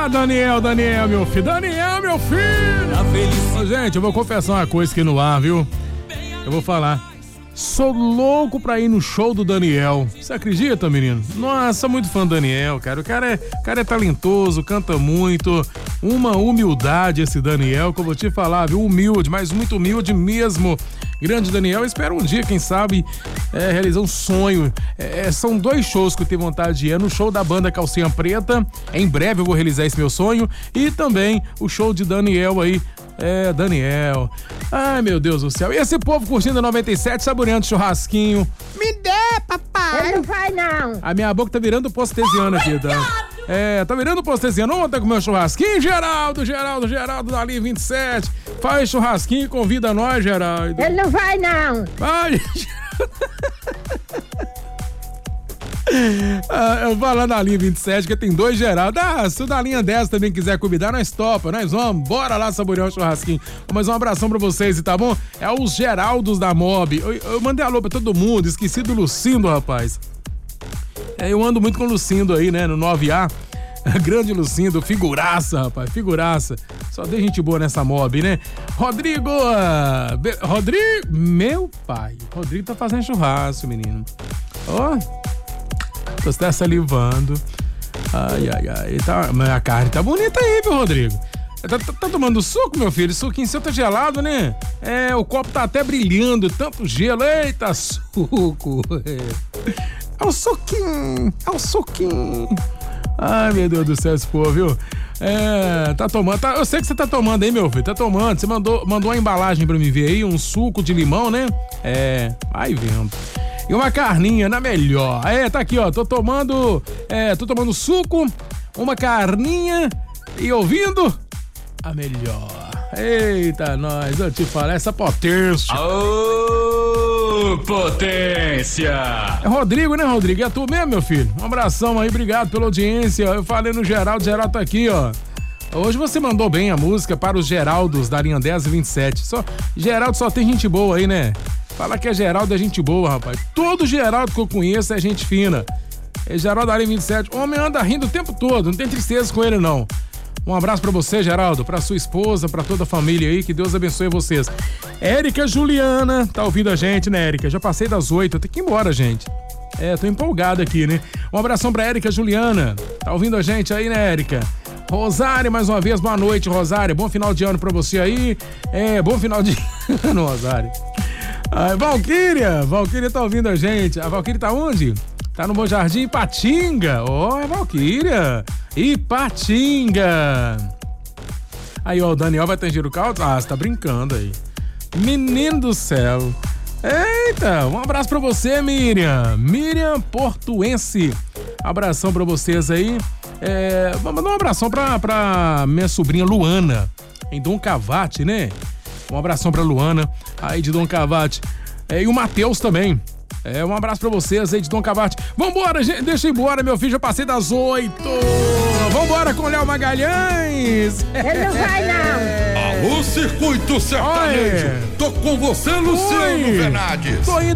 Daniel, meu filho. Daniel, meu filho. Ô, gente, eu vou confessar uma coisa aqui no ar, viu? Eu vou falar. Sou louco pra ir no show do Daniel. Você acredita, menino? Nossa, sou muito fã do Daniel, cara. O cara é talentoso, canta muito. Uma humildade esse Daniel, que eu vou te falar, viu? Humilde, mas muito humilde mesmo. Grande Daniel. Eu espero um dia, quem sabe, realizar um sonho. São 2 shows que eu tenho vontade de ir. No show da banda Calcinha Preta. Em breve eu vou realizar esse meu sonho. E também o show de Daniel aí. Daniel. Ai, meu Deus do céu. E esse povo curtindo a 97, saboreando churrasquinho. Me dê, papai. Ele não vai, não. A minha boca tá virando postesiano aqui, tá? Tá virando postesiano. Vamos até comer um churrasquinho, Geraldo dali 27. Faz churrasquinho e convida nós, Geraldo. Ele não vai, não. Vai, eu vou lá na linha 27, que tem 2 Geraldo. Se o da linha 10 também quiser convidar, nós topa, nós vamos. Bora lá saborear um churrasquinho. Mas um abração pra vocês, tá bom? É os Geraldos da Mob. Eu mandei alô pra todo mundo, esqueci do Lucindo, rapaz. Eu ando muito com o Lucindo aí, né, no 9A. Grande figuraça, rapaz, figuraça. Só tem gente boa nessa Mob, né? Rodrigo, meu pai. Rodrigo tá fazendo churrasco, menino. Tô até salivando. Ai. Mas a carne tá bonita aí, viu, Rodrigo? Tá tomando suco, meu filho? Suquinho seu tá gelado, né? O copo tá até brilhando, tanto gelo. Eita, suco. É o suquinho. Ai, meu Deus do céu, esse povo, viu? Tá tomando. Eu sei que você tá tomando aí, meu filho. Tá tomando. Você mandou uma embalagem pra me ver aí, um suco de limão, né? Vai vendo. E uma carninha, na melhor. Tá aqui, ó. Tô tomando suco, uma carninha e ouvindo a melhor. Eita, nós, eu te falo, essa potência. Ô, potência! É Rodrigo, né, Rodrigo? É tu mesmo, meu filho? Um abração aí, obrigado pela audiência. Eu falei no Geraldo tá aqui, ó. Hoje você mandou bem a música para os Geraldos da linha 10 e 27. Geraldo só tem gente boa aí, né? Fala que é Geraldo é gente boa, rapaz. Todo Geraldo que eu conheço é gente fina. É Geraldo da linha 27. O homem anda rindo o tempo todo, não tem tristeza com ele, não. Um abraço pra você, Geraldo, pra sua esposa, pra toda a família aí, que Deus abençoe vocês. Érica Juliana, tá ouvindo a gente, né, Érica? Já passei das 8, eu tenho que ir embora, gente. Tô empolgado aqui, né? Um abração pra Érica Juliana, tá ouvindo a gente aí, né, Érica? Rosário, mais uma vez, boa noite, Rosário. Bom final de ano pra você aí. Bom final de ano, Rosário. Valquíria tá ouvindo a gente. A Valquíria tá onde? Tá no Bom Jardim, Ipatinga. É Valquíria. Ipatinga. Aí, ó, o Daniel vai tangir o caldo. Você tá brincando aí. Menino do céu. Eita, um abraço pra você, Miriam Portuense. Abração pra vocês aí. Vou mandar um abração pra minha sobrinha Luana, em Dom Cavate, né? Um abração pra Luana, aí de Dom Cavate. E o Matheus também. Um abraço pra vocês aí de Dom Cavate. Vambora, gente, deixa eu ir embora, meu filho, já passei das 8. Vambora com o Léo Magalhães. Ele não vai, não. Alô, Circuito Sertanejo. Tô com você, Luciano Venades. Tô indo